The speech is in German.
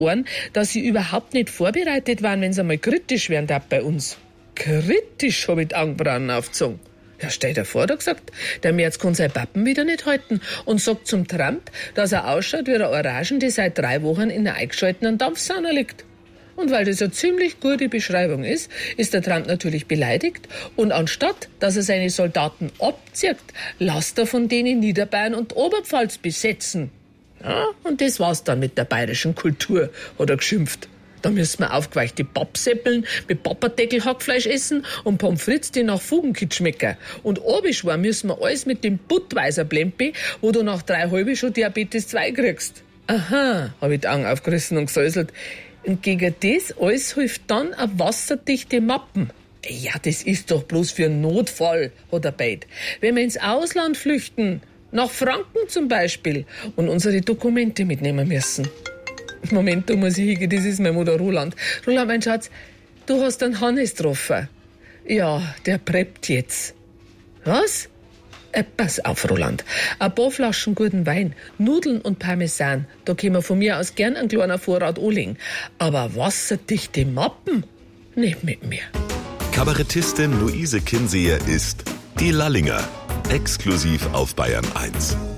dass sie überhaupt nicht vorbereitet waren, wenn sie einmal kritisch werden darf bei uns. Kritisch, habe ich die Augenbrauen aufgezogen. Ja, stell dir vor, da gesagt, der Merz kann seine Pappen wieder nicht halten und sagt zum Trump, dass er ausschaut wie eine Orangen, die seit 3 Wochen in einer eingeschalteten Dampfsauna liegt. Und weil das eine ziemlich gute Beschreibung ist der Trump natürlich beleidigt und anstatt, dass er seine Soldaten abzieht, lässt er von denen Niederbayern und Oberpfalz besetzen. Ja, und das war's dann mit der bayerischen Kultur, hat er geschimpft. Da müssen wir aufgeweichte Pappseppeln mit Papperdeckel-Hackfleisch essen und Pommes frites, die nach Fugenkit schmecken. Und obischwar müssen wir alles mit dem Budweiser Blempe, wo du nach 3 halbe schon Diabetes 2 kriegst. Aha, habe ich die Augen aufgerissen und gesäuselt. Und gegen das alles hilft dann eine wasserdichte Mappen. Ja, das ist doch bloß für einen Notfall, hat er beit. Wenn wir ins Ausland flüchten, nach Franken zum Beispiel, und unsere Dokumente mitnehmen müssen. Moment, da muss ich hingehen, das ist mein Mutter Roland. Roland, mein Schatz, du hast einen Hannes getroffen. Ja, der preppt jetzt. Was? Pass auf, Roland. Ein paar Flaschen guten Wein, Nudeln und Parmesan, da können wir von mir aus gern einen kleinen Vorrat anlegen. Aber wasserdichte Mappen? Nicht mit mir. Kabarettistin Luise Kinseher ist die Lallinger. Exklusiv auf Bayern 1.